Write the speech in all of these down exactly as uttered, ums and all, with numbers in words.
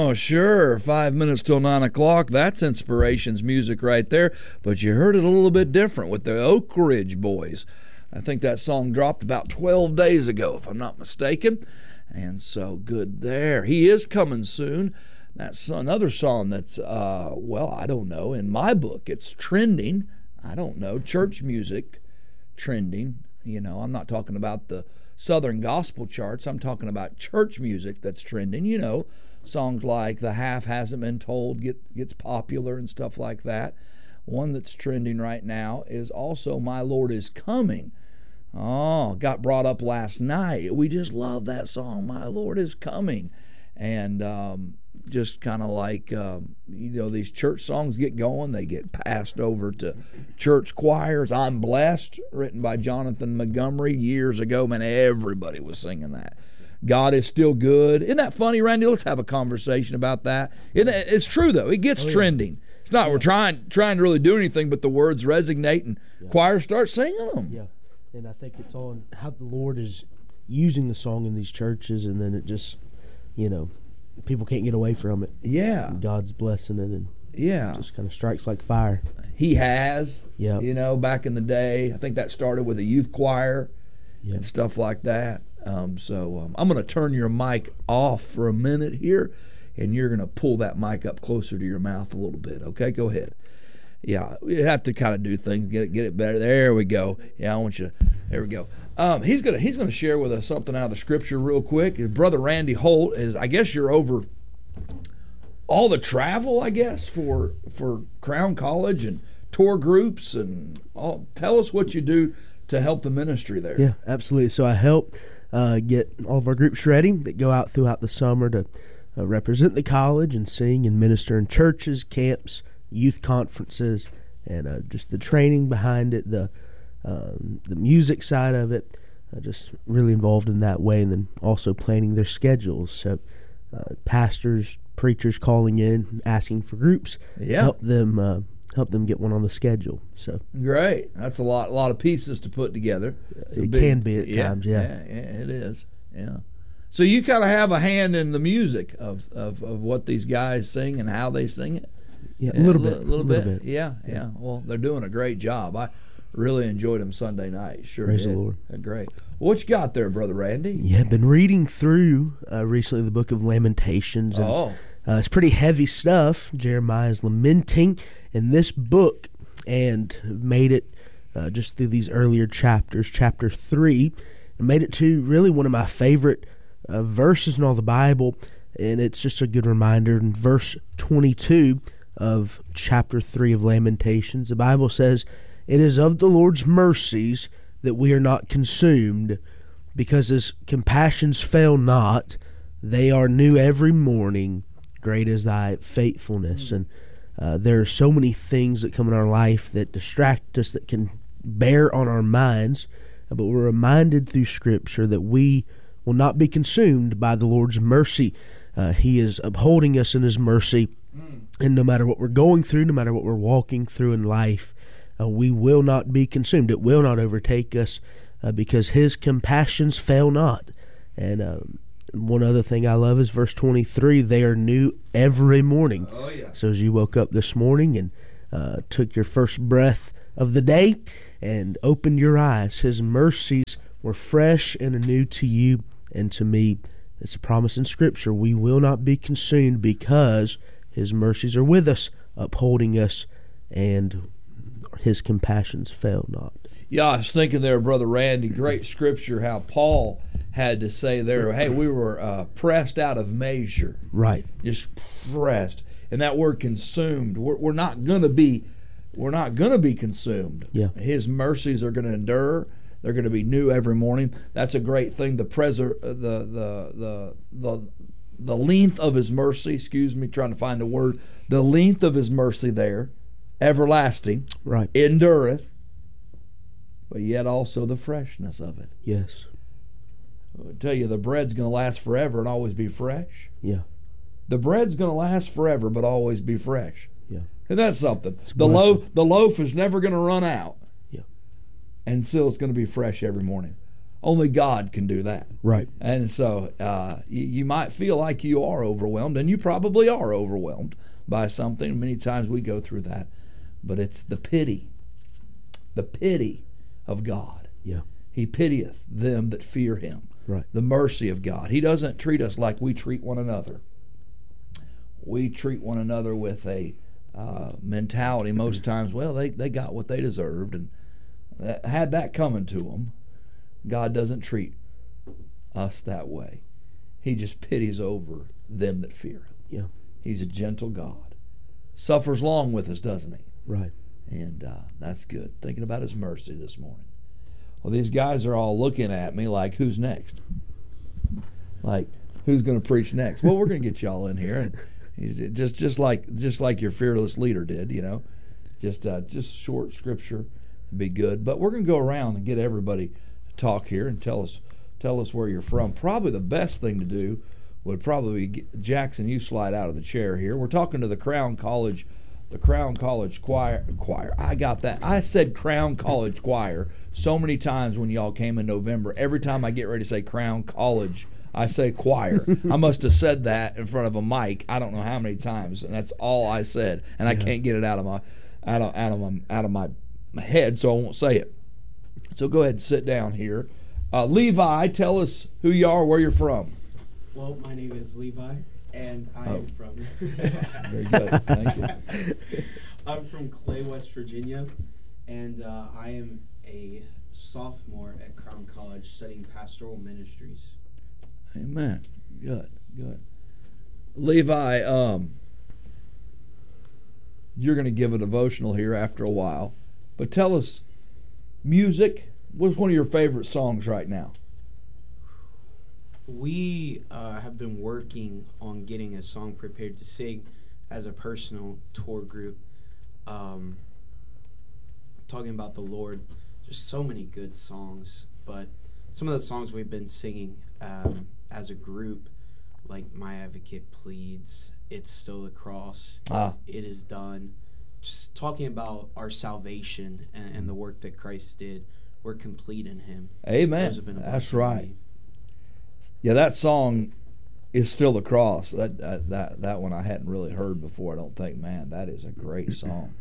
Oh, sure. Five minutes till nine o'clock. That's Inspirations music right there. But you heard it a little bit different with the Oak Ridge Boys. I think that song dropped about twelve days ago, if I'm not mistaken. And so good there. He is coming soon. That's another song that's, uh, well, I don't know. In my book, it's trending. I don't know. Church music trending. You know, I'm not talking about the Southern gospel charts. I'm talking about church music that's trending. You know, songs like The Half Hasn't Been Told get, gets popular and stuff like that. One that's trending right now is also My Lord Is Coming. Oh, got brought up last night. We just love that song, My Lord Is Coming. And um, just kind of like, um, you know, these church songs get going. They get passed over to church choirs. I'm Blessed, written by Jonathan Montgomery years ago. Man, everybody was singing that. God is Still Good. Isn't that funny, Randy? Let's have a conversation about that. It's true, though. It gets oh, yeah. trending. It's not yeah. we're trying trying to really do anything, but the words resonate and yeah. choirs start singing them. Yeah. And I think it's on how the Lord is using the song in these churches, and then it just, you know, people can't get away from it. Yeah. And God's blessing it, and yeah, it just kind of strikes like fire. He has. Yeah. You know, back in the day, I think that started with a youth choir yep. and stuff like that. Um, so um, I'm going to turn your mic off for a minute here, and you're going to pull that mic up closer to your mouth a little bit. Okay, go ahead. Yeah, you have to kind of do things, get it, get it better. There we go. Yeah, I want you to, there we go. Um, he's gonna he's gonna share with us something out of the scripture real quick. His brother Randy Holt is, I guess you're over all the travel, I guess, for for Crown College and tour groups and all. Tell us what you do to help the ministry there. Yeah, absolutely. So I help uh, get all of our groups ready that go out throughout the summer to uh, represent the college and sing and minister in churches, camps, youth conferences, and uh, just the training behind it, the um, the music side of it, uh, just really involved in that way, and then also planning their schedules. So uh, pastors, preachers calling in, asking for groups, yeah. help them uh, help them get one on the schedule. So great, that's a lot, a lot of pieces to put together. It big, can be at yeah, times, yeah. yeah, yeah, it is, yeah. So you kind of have a hand in the music of, of, of what these guys sing and how they sing it. Yeah, a little bit. A little, little bit. bit. Yeah, yeah, yeah. Well, they're doing a great job. I really enjoyed them Sunday night. Sure Praise did. the Lord. They're great. What you got there, Brother Randy? Yeah, I've been reading through uh, recently the book of Lamentations. And, oh. Uh, it's pretty heavy stuff. Jeremiah is lamenting in this book, and made it uh, just through these earlier chapters, chapter three, and made it to really one of my favorite uh, verses in all the Bible, and it's just a good reminder. In verse twenty-two of chapter three of Lamentations, the Bible says, "It is of the Lord's mercies that we are not consumed, because his compassions fail not. They are new every morning. Great is thy faithfulness." Mm. And uh, there are so many things that come in our life that distract us, that can bear on our minds, but we're reminded through Scripture that we will not be consumed by the Lord's mercy. Uh, he is upholding us in his mercy. Mm. And no matter what we're going through, no matter what we're walking through in life, uh, we will not be consumed. It will not overtake us uh, because his compassions fail not. And um, one other thing I love is verse twenty-three. They are new every morning. Oh, yeah. So as you woke up this morning and uh, took your first breath of the day and opened your eyes, his mercies were fresh and anew to you and to me. It's a promise in Scripture. We will not be consumed because his mercies are with us, upholding us, and his compassions fail not. Yeah, I was thinking there, Brother Randy, great Scripture, how Paul had to say there, hey, we were uh, pressed out of measure. Right. Just pressed. And that word consumed, we're, we're not going to be, we're not going to be consumed. Yeah. His mercies are going to endure. They're going to be new every morning. That's a great thing. The preser, the the the the the length of his mercy. Excuse me, trying to find a word. The length of his mercy there, everlasting. Right. Endureth, but yet also the freshness of it. Yes. I tell you, the bread's going to last forever and always be fresh. Yeah. The bread's going to last forever, but always be fresh. Yeah. And that's something. The loaf, the loaf is never going to run out. Yeah. And still it's going to be fresh every morning. Only God can do that. Right. And so uh, you, you might feel like you are overwhelmed, and you probably are overwhelmed by something. Many times we go through that. But it's the pity, the pity of God. Yeah. He pitieth them that fear him. Right. The mercy of God. He doesn't treat us like we treat one another. We treat one another with a uh, mentality most times, well, they, they got what they deserved, and that, had that coming to them. God doesn't treat us that way. He just pities over them that fear him. Yeah. He's a gentle God. Suffers long with us, doesn't he? Right. And uh, that's good. Thinking about his mercy this morning. Well, these guys are all looking at me like, who's next? Like, who's going to preach next? Well, we're going to get y'all in here, and he's just just like just like your fearless leader did, you know, just uh, just short scripture would be good. But we're going to go around and get everybody to talk here and tell us tell us where you're from. Probably the best thing to do would probably be, Jackson, you slide out of the chair here. We're talking to the Crown College. The Crown College Choir, choir. I got that. I said Crown College Choir so many times when y'all came in November. Every time I get ready to say Crown College, I say choir. I must have said that in front of a mic. I don't know how many times, and that's all I said. And I can't get it out of my out of out of my out of my, my head, so I won't say it. So go ahead and sit down here. Uh, Levi, tell us who you are, where you're from. Well, my name is Levi. And I oh. am from. Very good. Thank you. I'm from Clay, West Virginia, and uh, I am a sophomore at Crown College studying pastoral ministries. Amen. Good. Good. Levi, um, you're going to give a devotional here after a while, but tell us, music. What's one of your favorite songs right now? We uh, have been working on getting a song prepared to sing as a personal tour group, um, talking about the Lord. Just so many good songs, but some of the songs we've been singing um, as a group, like My Advocate Pleads, It's Still the Cross, ah. It Is Done, just talking about our salvation and, and the work that Christ did. We're complete in Him. Amen. Those have been a That's blessing to right. me. Yeah, that song is Still the Cross. That, that that that one I hadn't really heard before. I don't think. Man, that is a great song.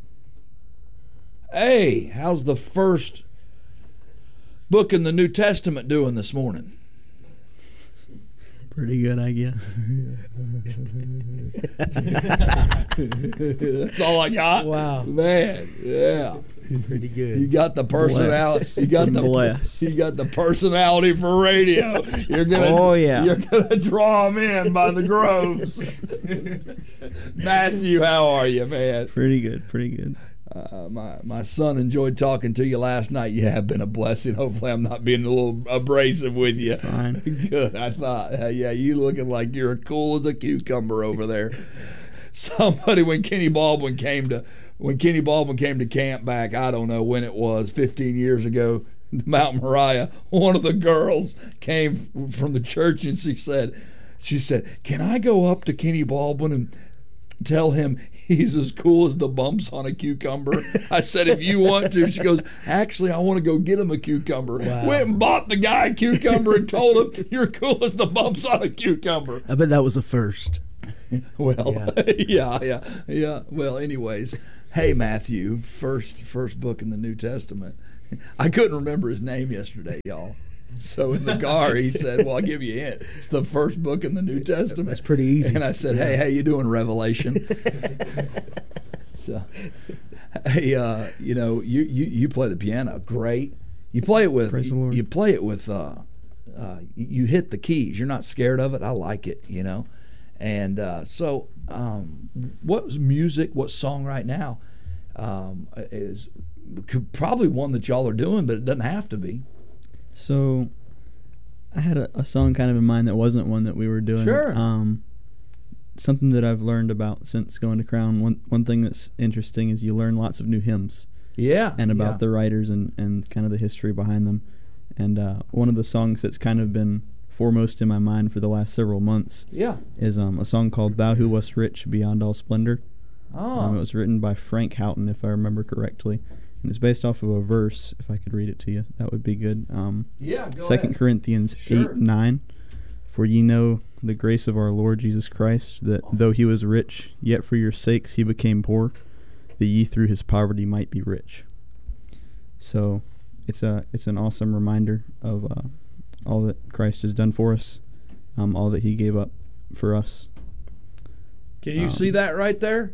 Hey, how's the first book in the New Testament doing this morning? Pretty good, I guess. That's all I got. Wow, man, yeah, pretty good. You got the personality. Bless. You got the Bless. You got the personality for radio. You're gonna. Oh yeah. You're gonna draw them in by the groves. Matthew, how are you, man? Pretty good. Pretty good. Uh, my my son enjoyed talking to you last night. You have been a blessing. Hopefully, I'm not being a little abrasive with you. Fine. Good. I thought, uh, yeah, you looking like you're cool as a cucumber over there. Somebody, when Kenny Baldwin came to when Kenny Baldwin came to camp back, I don't know when it was, fifteen years ago, Mount Moriah. One of the girls came from the church and she said, she said, "Can I go up to Kenny Baldwin and tell him he's as cool as the bumps on a cucumber?" I said, "If you want to." She goes, "Actually, I want to go get him a cucumber." Wow. Went and bought the guy a cucumber and told him, "You're cool as the bumps on a cucumber." I bet that was a first. Well, Yeah. yeah, yeah, yeah. Well, anyways, hey, Matthew, first first book in the New Testament. I couldn't remember his name yesterday, y'all. So in the car, he said, "Well, I'll give you a hint. It's the first book in the New Testament." That's pretty easy. And I said, "Hey, how you doing, Revelation?" So, hey, uh, you know, you, you, you play the piano, great. You play it with Praise the you, Lord. you play it with uh, uh, you hit the keys. You're not scared of it. I like it, you know. And uh, so, um, what music, what song right now um, is could, probably one that y'all are doing, but it doesn't have to be. So, I had a, a song kind of in mind that wasn't one that we were doing. Sure. Um, something that I've learned about since going to Crown. One one thing that's interesting is you learn lots of new hymns. Yeah. And about yeah. the writers and, and kind of the history behind them. And uh, one of the songs that's kind of been foremost in my mind for the last several months Yeah. is um, a song called "Thou Who Wast Rich Beyond All Splendor." Oh. Um, it was written by Frank Houghton, if I remember correctly. And it's based off of a verse. If I could read it to you, that would be good. Um, Yeah, go Second ahead. Corinthians Sure. eight nine. For ye know the grace of our Lord Jesus Christ, that though he was rich, yet for your sakes he became poor, that ye through his poverty might be rich. So it's a it's an awesome reminder of uh, all that Christ has done for us, um, all that he gave up for us. Can you Um, see that right there?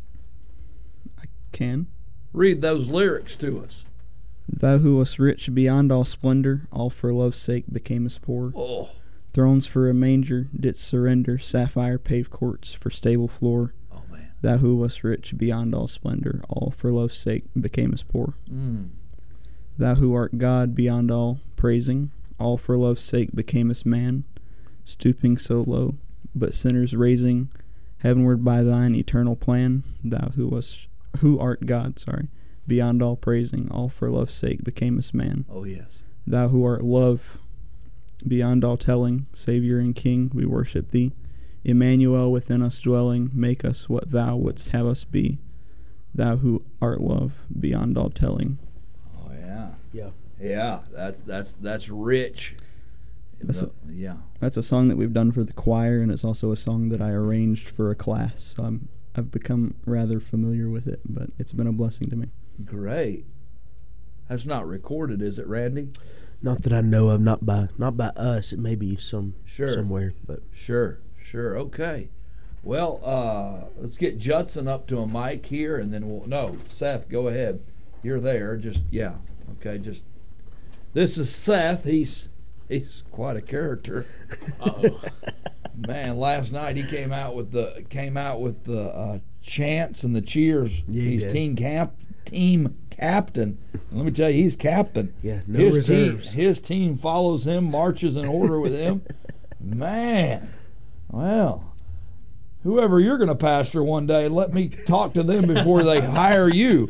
Can Read those lyrics to us. thou who wast rich beyond all splendor, all for love's sake becamest poor. Oh, Thrones for a manger didst surrender, sapphire paved courts for stable floor. oh man. Thou who wast rich beyond all splendor, all for love's sake becamest poor. Mm. Thou who art God beyond all praising, all for love's sake becamest man, stooping so low, but sinners raising heavenward by thine eternal plan. Thou who wast who art God, sorry, beyond all praising, all for love's sake becamest man. Oh yes. Thou who art love beyond all telling, Savior and King, we worship thee. Emmanuel within us dwelling, make us what thou wouldst have us be. Thou who art love beyond all telling. Oh yeah. Yeah. Yeah. That's that's that's rich. That's The- yeah. That's a song that we've done for the choir, and it's also a song that I arranged for a class. So I'm, I've become rather familiar with it, but it's been a blessing to me. Great. That's not recorded, is it, Randy? Not that I know of, not by not by us. It may be some Sure. somewhere, but Sure, sure. Okay. Well, uh, let's get Judson up to a mic here, and then we'll. No, Seth, go ahead. You're there. Just yeah. Okay. Just. This is Seth. He's he's quite a character. Uh-oh. Man, last night he came out with the came out with the uh, chants and the cheers. Yeah, he he's did. team cap team captain. Let me tell you, he's captain. yeah, no his reserves. team his team follows him, marches in order with him. Man, well, whoever you're going to pastor one day, let me talk to them before they hire you.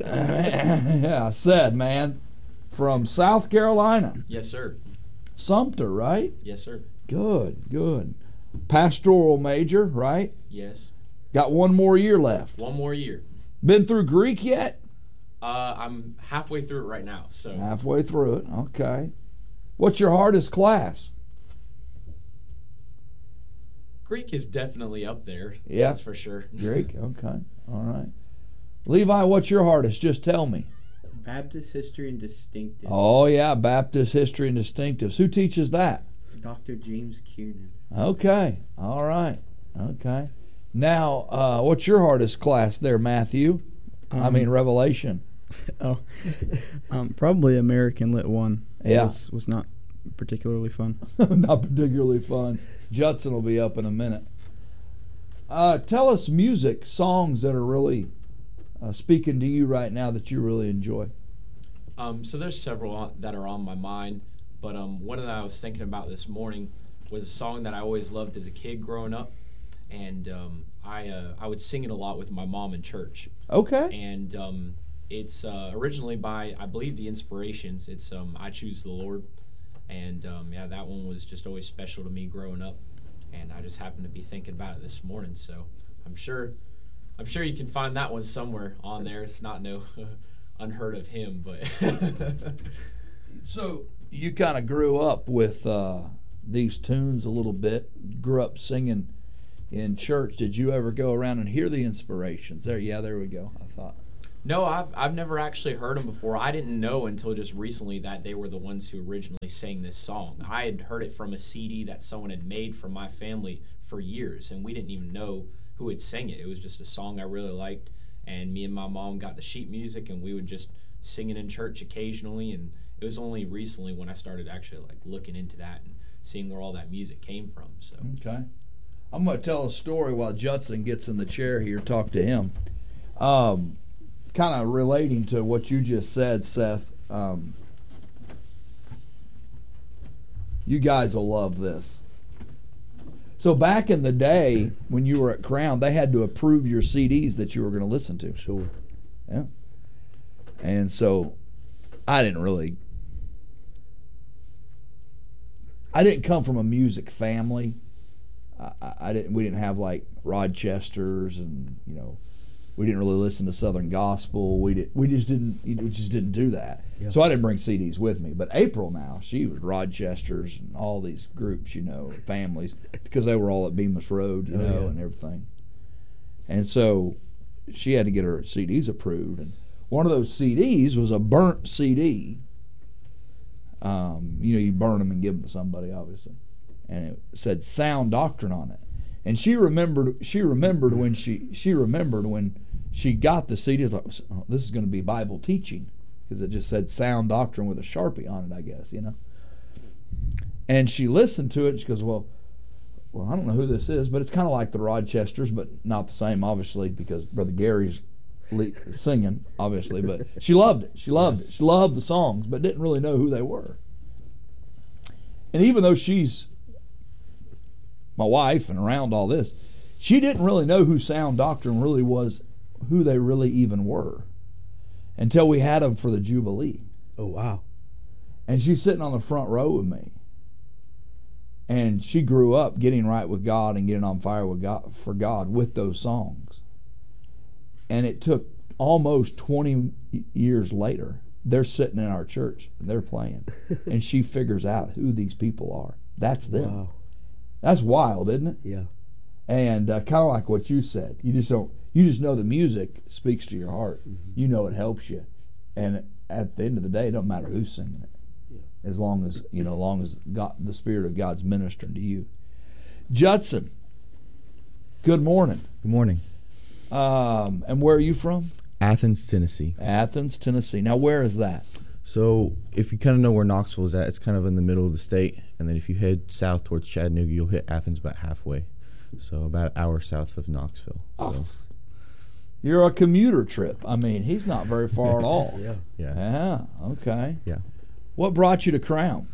Yeah, said man, from South Carolina, Yes, sir. Sumter, right? Yes, sir. Good, good. Pastoral major, right? Yes. Got one more year left. One more year. Been through Greek yet? Uh, I'm halfway through it right now. So Halfway through it. Okay. What's your hardest class? Greek is definitely up there. Yeah. That's for sure. Greek. Okay. All right. Levi, what's your hardest? Just tell me. Baptist history and distinctives. Oh yeah, Baptist history and distinctives. Who teaches that? Doctor James Kiernan. Okay. All right. Okay. Now, uh, what's your hardest class there, Matthew? I Um, mean, Revelation. Oh, um, probably American Lit one. Yeah. was, was not particularly fun. Not particularly fun. Judson will be up in a minute. Uh, tell us music, songs that are really uh, speaking to you right now that you really enjoy. Um, so there's several on, that are on my mind, but um, one that I was thinking about this morning was a song that I always loved as a kid growing up, and um, I uh, I would sing it a lot with my mom in church. Okay. And um, it's uh, originally by, I believe, The Inspirations. It's um, I Choose the Lord. And um, yeah, that one was just always special to me growing up. And I just happened to be thinking about it this morning. So I'm sure I'm sure you can find that one somewhere on there. It's not no unheard of hymn, but So you kind of grew up with uh, these tunes a little bit, grew up singing in church. Did you ever go around and hear the Inspirations? There, yeah, there we go. I thought. no, I've I've never actually heard them before. I didn't know until just recently that they were the ones who originally sang this song. I had heard it from a C D that someone had made for my family for years, and we didn't even know who had sang it. It was just a song I really liked, and me and my mom got the sheet music, and we would just sing it in church occasionally. And it was only recently when I started actually like looking into that and seeing where all that music came from. So Okay. I'm going to tell a story while Judson gets in the chair here. Talk to him. Um, kind of relating to what you just said, Seth. Um, you guys will love this. So back in the day when you were at Crown, they had to approve your C Ds that you were going to listen to. sure. Yeah. And so I didn't really I didn't come from a music family. I, I didn't we didn't have like Rochesters and, you know, we didn't really listen to Southern gospel. We did we just didn't you know, we just didn't do that. Yeah. So I didn't bring C Ds with me. But April now, she was Rochester's and all these groups, you know, families, because they were all at Bemis Road, you Oh, know, yeah. and everything. And so she had to get her C Ds approved, and one of those C Ds was a burnt C D. Um, you know, you burn them and give them to somebody, obviously, and it said Sound Doctrine on it. And she remembered. She remembered when she she remembered when she got the C D. Like, oh, this is going to be Bible teaching, because it just said Sound Doctrine with a Sharpie on it, I guess, you know. And she listened to it. And she goes, well, well, I don't know who this is, but it's kind of like the Rochesters, but not the same, obviously, because Brother Gary's le- singing, obviously. But she loved it. She loved it. She loved the songs, but didn't really know who they were. And even though she's my wife and around all this, she didn't really know who Sound Doctrine really was, who they really even were, until we had them for the Jubilee. Oh, wow. And she's sitting on the front row with me. And she grew up getting right with God and getting on fire with God, for God with those songs. And it took almost twenty years later, they're sitting in our church, and they're playing. And she figures out who these people are. That's them. Wow. That's wild, isn't it? Yeah. And uh, kind of like what you said, you just don't. You just know the music speaks to your heart. Mm-hmm. You know it helps you, and at the end of the day, it don't matter who's singing it, Yeah. as long as you know, as long as God, the Spirit of God's ministering to you. Judson, good morning. Good morning. Um, and where are you from? Athens, Tennessee. Athens, Tennessee. Now, where is that? So if you kind of know where Knoxville is at, it's kind of in the middle of the state. And then if you head south towards Chattanooga, you'll hit Athens about halfway. So about an hour south of Knoxville. So You're a commuter trip. I mean, he's not very far at all. Yeah. yeah, Yeah. Okay. yeah. What brought you to Crown?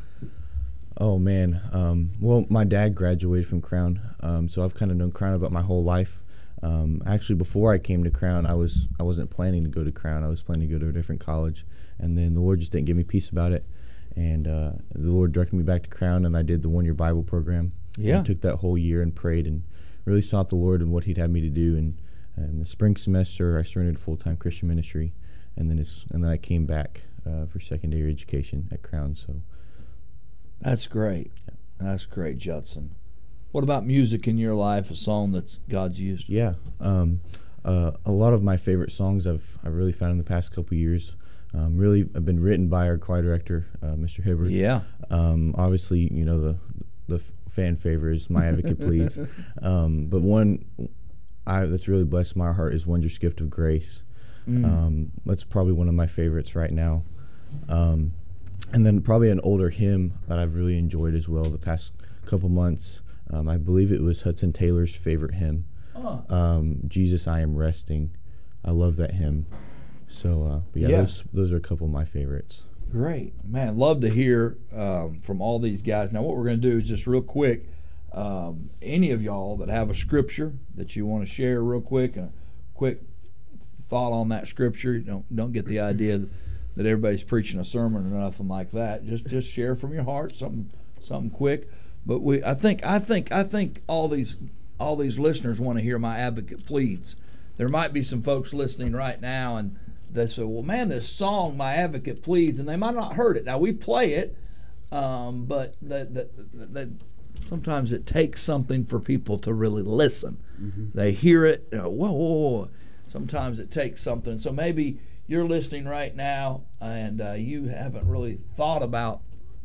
Oh man. Um, well, my dad graduated from Crown, um, so I've kind of known Crown about my whole life. Um, actually, before I came to Crown, I was I wasn't planning to go to Crown. I was planning to go to a different college, and then the Lord just didn't give me peace about it. And uh, the Lord directed me back to Crown, and I did the one-year Bible program. Yeah. I took that whole year and prayed and really sought the Lord and what He'd have me to do. And, and the spring semester, I surrendered to full-time Christian ministry, and then it's, and then I came back uh, for secondary education at Crown. So That's great. That's great, Judson. What about music in your life? A song that God's used? yeah, um, uh, a lot of my favorite songs I've I've really found in the past couple years. Um, really, have been written by our choir director, uh, Mister Hibbert. Yeah. Um, obviously, you know the the f- fan favorite is "My Advocate Pleads," um, but one I, that's really blessed my heart is "Wondrous Gift of Grace." Mm. Um, that's probably one of my favorites right now. Um, and then probably an older hymn that I've really enjoyed as well the past couple months. Um, I believe it was Hudson Taylor's favorite hymn. Oh. Um, Jesus, I Am Resting. I love that hymn. So, uh, but yeah, Yeah. those those are a couple of my favorites. Great. Man, love to hear um, from all these guys. Now, what we're going to do is just real quick, um, any of y'all that have a scripture that you want to share real quick, and a quick thought on that scripture. Don't don't get the idea that everybody's preaching a sermon or nothing like that. Just just share from your heart something something quick. But we, I think, I think, I think all these, all these listeners want to hear My Advocate Pleads. There might be some folks listening right now, and they say, "Well, man, this song, My Advocate Pleads," and they might not heard it. Now we play it, um, but that, that, that sometimes it takes something for people to really listen. Mm-hmm. They hear it, you know, whoa, whoa, whoa. Sometimes it takes something. So maybe you're listening right now, and uh, you haven't really thought about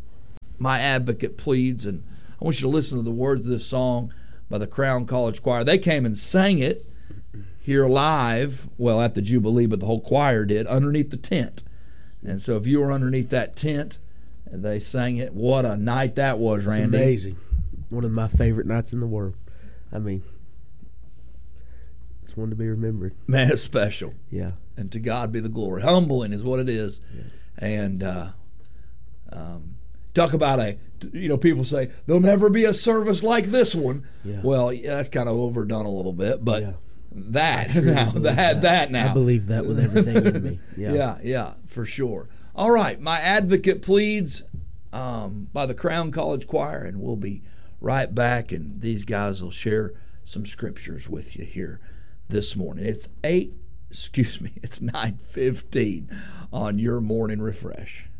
My Advocate Pleads, and I want you to listen to the words of this song by the Crown College Choir. They came and sang it here live, well, at the Jubilee, but the whole choir did, underneath the tent. And so if you were underneath that tent, and they sang it, what a night that was, Randy. It's amazing. One of my favorite nights in the world. I mean, it's one to be remembered. Man, it's special. Yeah. And to God be the glory. Humbling is what it is. Yeah. And uh, um, talk about a, you know, people say, there'll never be a service like this one. Yeah. Well, yeah, that's kind of overdone a little bit, but Yeah. that, I truly now, believe that, that now. I believe that with everything in me. Yeah. Yeah, yeah, for sure. All right, My Advocate Pleads um, by the Crown College Choir, and we'll be right back, and these guys will share some scriptures with you here this morning. It's eight excuse me, it's nine fifteen on your morning refresh.